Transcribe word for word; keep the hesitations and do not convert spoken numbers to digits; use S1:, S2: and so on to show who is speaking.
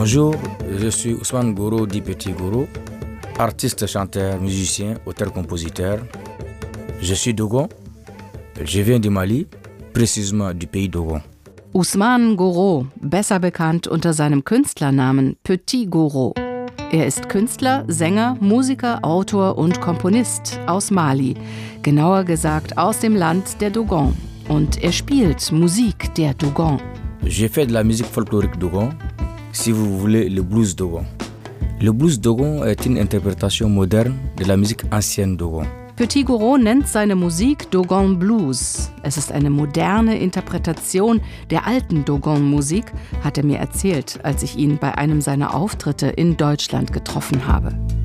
S1: Bonjour, je suis Ousmane Goro dit Petit Goro, artiste, chanteur, musicien, auteur-compositeur. Je suis Dogon, je viens du Mali, précisément du pays Dogon.
S2: Ousmane Goro, besser bekannt unter seinem Künstlernamen Petit Goro. Er ist Künstler, Sänger, Musiker, Autor und Komponist aus Mali, genauer gesagt aus dem Land der Dogon. Und er spielt Musik der Dogon.
S1: J'ai fait de la musique folklorique Dogon, si vous voulez le blues Dogon. Le blues Dogon est une interprétation moderne de la musique ancienne Dogon.
S2: Petit Goro nennt seine Musik Dogon Blues. Es ist eine moderne Interpretation der alten Dogon-Musik, hat er mir erzählt, als ich ihn bei einem seiner Auftritte in Deutschland getroffen habe.